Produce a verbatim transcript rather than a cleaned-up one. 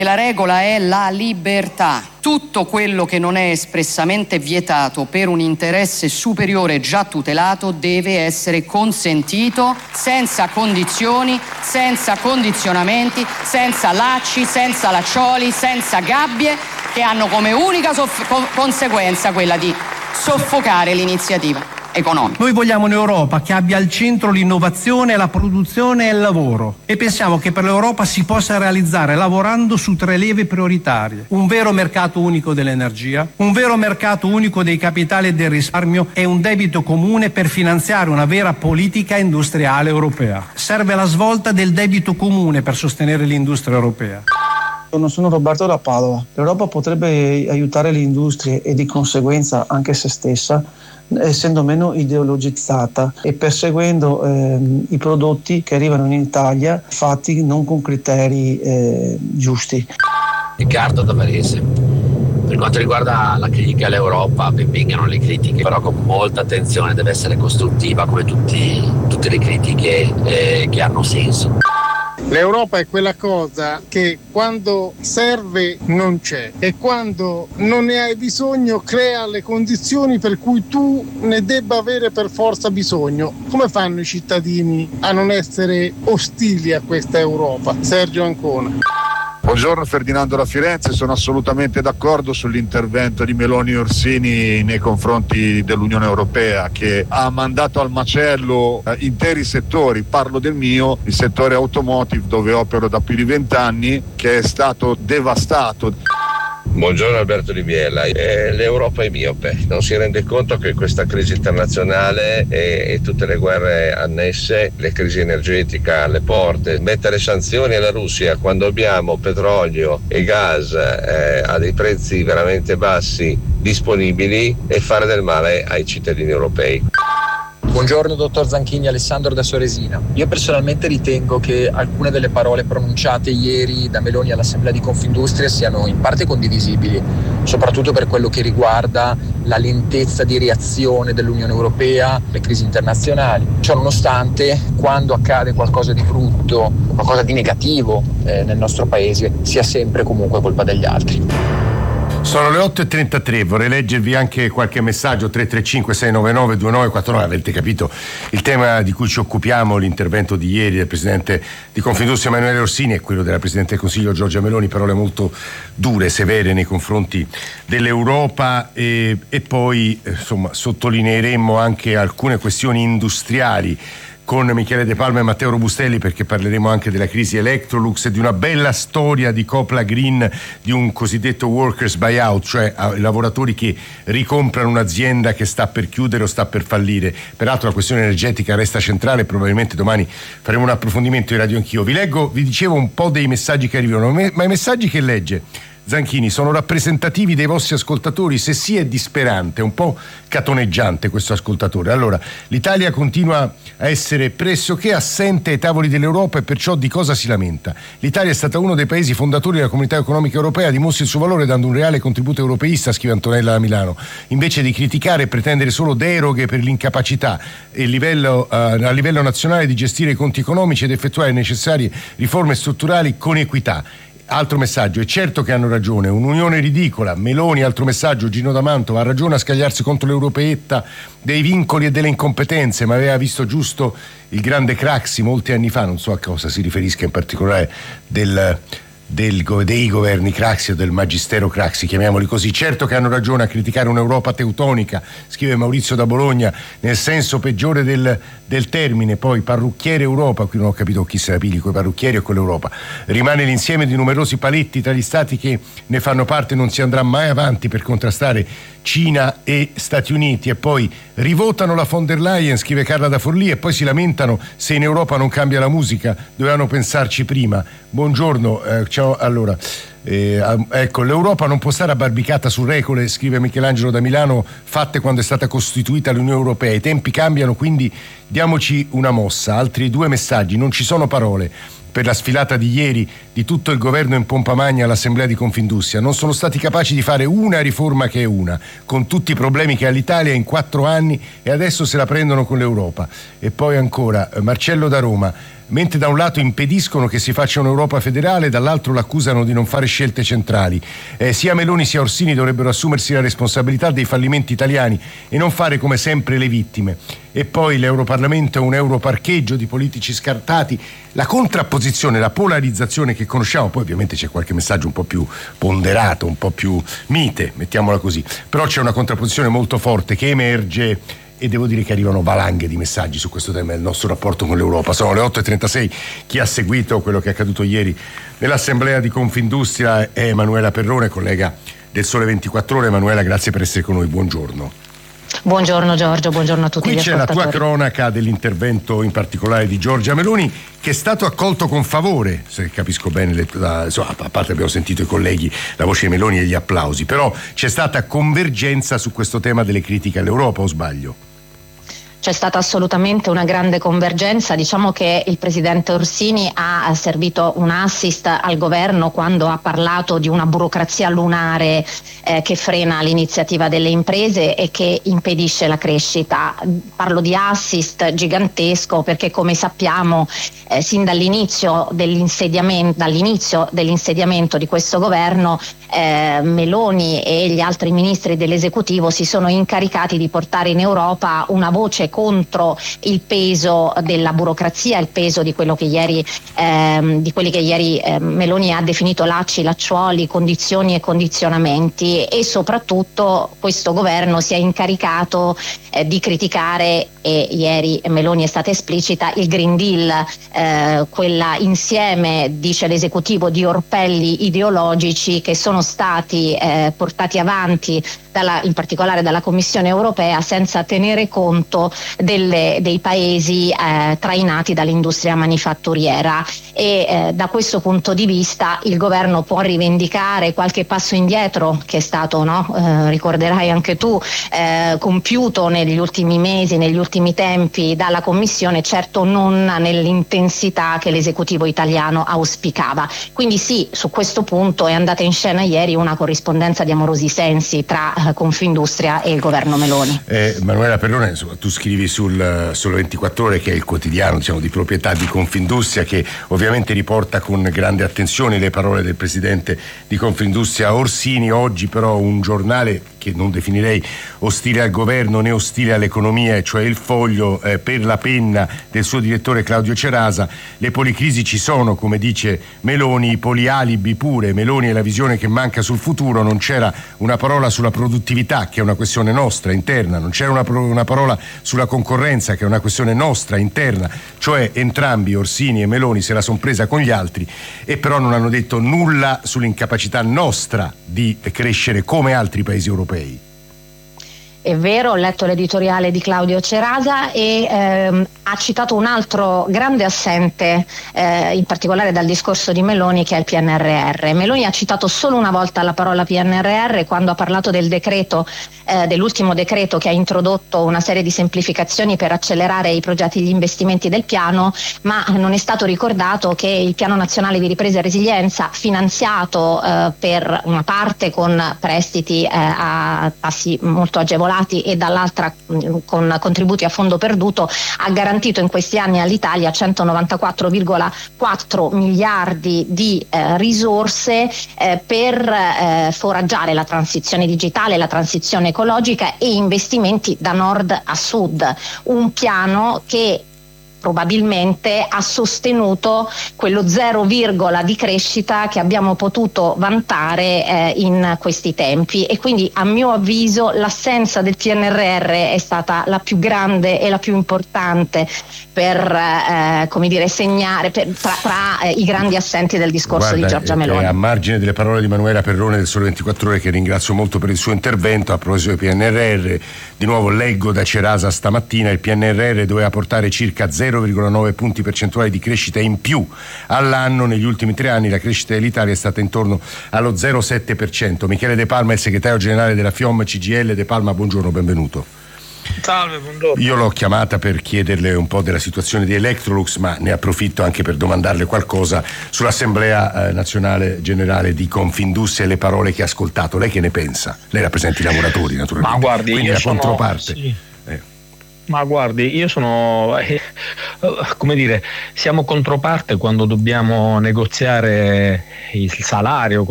La regola è la libertà. Tutto quello che non è espressamente vietato per un interesse superiore già tutelato deve essere consentito senza condizioni, senza condizionamenti, senza lacci, senza laccioli, senza gabbie che hanno come unica soff- co- conseguenza quella di soffocare l'iniziativa economica. Noi vogliamo un'Europa che abbia al centro l'innovazione, la produzione e il lavoro e pensiamo che per l'Europa si possa realizzare lavorando su tre leve prioritarie: un vero mercato unico dell'energia, un vero mercato unico dei capitali e del risparmio e un debito comune per finanziare una vera politica industriale europea. Serve la svolta del debito comune per sostenere l'industria europea. Non sono Roberto da Padova. L'Europa potrebbe aiutare le industrie e di conseguenza anche se stessa, essendo meno ideologizzata e perseguendo ehm, i prodotti che arrivano in Italia fatti non con criteri eh, giusti. Riccardo da Varese. Per quanto riguarda la critica all'Europa, ben vengano le critiche, però con molta attenzione, deve essere costruttiva come tutti, tutte le critiche eh, che hanno senso. L'Europa è quella cosa che quando serve non c'è e quando non ne hai bisogno crea le condizioni per cui tu ne debba avere per forza bisogno. Come fanno i cittadini a non essere ostili a questa Europa? Sergio Ancona. Buongiorno, Ferdinando da Firenze. Sono assolutamente d'accordo sull'intervento di Meloni e Orsini nei confronti dell'Unione Europea, che ha mandato al macello eh, interi settori. Parlo del mio, il settore automotive, dove opero da più di vent'anni, che è stato devastato. Buongiorno Alberto Di Biella. Eh, L'Europa è miope, non si rende conto che questa crisi internazionale e, e tutte le guerre annesse, le crisi energetica alle porte, mettere sanzioni alla Russia quando abbiamo petrolio e gas eh, a dei prezzi veramente bassi disponibili e fare del male ai cittadini europei. Buongiorno dottor Zanchini, Alessandro da Soresina. Io personalmente ritengo che alcune delle parole pronunciate ieri da Meloni all'Assemblea di Confindustria siano in parte condivisibili, soprattutto per quello che riguarda la lentezza di reazione dell'Unione Europea alle crisi internazionali. Ciò nonostante, quando accade qualcosa di brutto, qualcosa di negativo eh, nel nostro paese, sia sempre comunque colpa degli altri. Sono le otto e trentatré, vorrei leggervi anche qualche messaggio. Tre tre cinque sei nove nove due nove quattro nove. Avete capito il tema di cui ci occupiamo, l'intervento di ieri del presidente di Confindustria Emanuele Orsini e quello della presidente del Consiglio Giorgia Meloni, parole molto dure, severe nei confronti dell'Europa e, e poi insomma sottolineeremo anche alcune questioni industriali con Michele De Palma e Matteo Robustelli, perché parleremo anche della crisi Electrolux e di una bella storia di Copla Green, di un cosiddetto workers buyout, cioè lavoratori che ricomprano un'azienda che sta per chiudere o sta per fallire. Peraltro la questione energetica resta centrale, probabilmente domani faremo un approfondimento in Radio Anch'io. Vi leggo, vi dicevo un po' dei messaggi che arrivano, ma i messaggi che legge Zanchini sono rappresentativi dei vostri ascoltatori? Se sì, è disperante, un po' catoneggiante questo ascoltatore. Allora, l'Italia continua a essere pressoché assente ai tavoli dell'Europa e perciò di cosa si lamenta? L'Italia è stata uno dei paesi fondatori della Comunità Economica Europea, dimostra il suo valore dando un reale contributo europeista, scrive Antonella da Milano, invece di criticare e pretendere solo deroghe per l'incapacità e livello, uh, a livello nazionale di gestire i conti economici ed effettuare le necessarie riforme strutturali con equità. Altro messaggio, è certo che hanno ragione, un'unione ridicola. Meloni, altro messaggio, Gino D'Amanto, ha ragione a scagliarsi contro l'europeetta dei vincoli e delle incompetenze, ma aveva visto giusto il grande Craxi molti anni fa, non so a cosa si riferisca in particolare del... Del, dei governi Craxi o del magistero Craxi, chiamiamoli così. Certo che hanno ragione a criticare un'Europa teutonica, scrive Maurizio da Bologna, nel senso peggiore del, del termine. Poi parrucchiere Europa, qui non ho capito chi se la pigli con i parrucchieri o con l'Europa. Rimane l'insieme di numerosi paletti tra gli stati che ne fanno parte, non si andrà mai avanti per contrastare Cina e Stati Uniti. E poi rivotano la von der Leyen, scrive Carla da Forlì, e poi si lamentano se in Europa non cambia la musica, dovevano pensarci prima. Buongiorno, eh, ciao. Allora, eh, ecco, l'Europa non può stare abbarbicata su regole, scrive Michelangelo da Milano, fatte quando è stata costituita l'Unione Europea. I tempi cambiano, quindi diamoci una mossa. Altri due messaggi, non ci sono parole per la sfilata di ieri di tutto il governo in pompa magna all'Assemblea di Confindustria. Non sono stati capaci di fare una riforma che è una, con tutti i problemi che ha l'Italia in quattro anni, e adesso se la prendono con l'Europa. E poi ancora Marcello da Roma, mentre da un lato impediscono che si faccia un'Europa federale, dall'altro l'accusano di non fare scelte centrali. Eh, sia Meloni sia Orsini dovrebbero assumersi la responsabilità dei fallimenti italiani e non fare come sempre le vittime. E poi l'Europarlamento è un europarcheggio di politici scartati. La contrapposizione, la polarizzazione che conosciamo, poi ovviamente c'è qualche messaggio un po' più ponderato, un po' più mite, mettiamola così, però c'è una contrapposizione molto forte che emerge e devo dire che arrivano valanghe di messaggi su questo tema del nostro rapporto con l'Europa. Sono le otto e trentasei, chi ha seguito quello che è accaduto ieri nell'assemblea di Confindustria è Emanuela Perrone, collega del Sole ventiquattro Ore. Emanuela, grazie per essere con noi, buongiorno. Buongiorno Giorgio, buongiorno a tutti Qui gli c'è la ascoltatori. tua cronaca dell'intervento in particolare di Giorgia Meloni, che è stato accolto con favore, se capisco bene, le, la, insomma, a parte abbiamo sentito i colleghi, la voce di Meloni e gli applausi, però c'è stata convergenza su questo tema delle critiche all'Europa, o sbaglio? C'è stata assolutamente una grande convergenza. Diciamo che il presidente Orsini ha servito un assist al governo quando ha parlato di una burocrazia lunare eh, che frena l'iniziativa delle imprese e che impedisce la crescita. Parlo di assist gigantesco perché, come sappiamo, eh, sin dall'inizio dell'insediamento, dall'inizio dell'insediamento di questo governo, eh, Meloni e gli altri ministri dell'esecutivo si sono incaricati di portare in Europa una voce contro il peso della burocrazia, il peso di quello che ieri ehm, di quelli che ieri eh, Meloni ha definito lacci, lacciuoli, condizioni e condizionamenti, e soprattutto questo governo si è incaricato eh, di criticare, e ieri Meloni è stata esplicita, il Green Deal, eh, quella insieme, dice l'esecutivo, di orpelli ideologici che sono stati eh, portati avanti dalla, in particolare dalla Commissione europea, senza tenere conto delle, dei paesi eh, trainati dall'industria manifatturiera. E eh, da questo punto di vista il governo può rivendicare qualche passo indietro che è stato, no? eh, ricorderai anche tu, eh, compiuto negli ultimi mesi, negli ultimi tempi dalla Commissione, certo non nell'intensità che l'esecutivo italiano auspicava. Quindi sì, su questo punto è andata in scena ieri una corrispondenza di amorosi sensi tra eh, Confindustria e il governo Meloni. Eh, Manuela Perrone, insomma, tu scrivi sul Sole ventiquattro Ore, che è il quotidiano, diciamo, di proprietà di Confindustria, che ovviamente riporta con grande attenzione le parole del presidente di Confindustria Orsini. Oggi però un giornale che non definirei ostile al governo né ostile all'economia, e cioè Il Foglio, eh, per la penna del suo direttore Claudio Cerasa: le policrisi ci sono, come dice Meloni, i polialibi pure. Meloni è la visione che manca sul futuro, non c'era una parola sulla produttività, che è una questione nostra interna, non c'era una, una parola sulla concorrenza, che è una questione nostra interna, cioè entrambi, Orsini e Meloni, se la son presa con gli altri, e però non hanno detto nulla sull'incapacità nostra di crescere come altri paesi europei. È vero, ho letto l'editoriale di Claudio Cerasa e ehm, ha citato un altro grande assente, eh, in particolare dal discorso di Meloni, che è il P N R R. Meloni ha citato solo una volta la parola P N R R quando ha parlato del decreto, eh, dell'ultimo decreto che ha introdotto una serie di semplificazioni per accelerare i progetti e gli investimenti del piano, ma non è stato ricordato che il Piano Nazionale di Ripresa e Resilienza, finanziato eh, per una parte con prestiti eh, a tassi molto agevolati e dall'altra con contributi a fondo perduto, ha garantito in questi anni all'Italia centonovantaquattro virgola quattro miliardi di eh, risorse eh, per eh, foraggiare la transizione digitale, la transizione ecologica e investimenti da nord a sud. Un piano che probabilmente ha sostenuto quello zero virgola di crescita che abbiamo potuto vantare eh, in questi tempi, e quindi a mio avviso l'assenza del P N R R è stata la più grande e la più importante per eh, come dire segnare per, tra, tra eh, i grandi assenti del discorso. Guarda, di Giorgia Meloni. Eh, a margine delle parole di Manuela Perrone del Sole ventiquattro Ore, che ringrazio molto per il suo intervento, a proposito del P N R R, di nuovo leggo da Cerasa stamattina: il P N R R doveva portare circa zero virgola nove punti percentuali di crescita in più all'anno. Negli ultimi tre anni la crescita dell'Italia è stata intorno allo zero virgola sette per cento. Michele De Palma è il segretario generale della FIOM C G I L. De Palma, buongiorno, benvenuto. Salve, buongiorno. Io l'ho chiamata per chiederle un po' della situazione di Electrolux, ma ne approfitto anche per domandarle qualcosa sull'Assemblea eh, Nazionale Generale di Confindustria e le parole che ha ascoltato. Lei che ne pensa? Lei rappresenta i lavoratori, naturalmente. Ma guardi, quindi io la sono, controparte. sì. Eh. Ma guardi, io sono, eh, come dire, siamo controparte quando dobbiamo negoziare il salario,